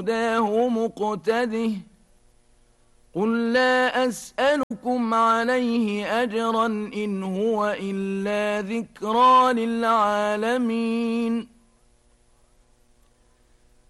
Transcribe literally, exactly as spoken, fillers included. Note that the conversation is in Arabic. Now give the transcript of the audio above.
بهداه مقتده قل لا أسألكم عليه أجرا إن هو إلا ذكرى للعالمين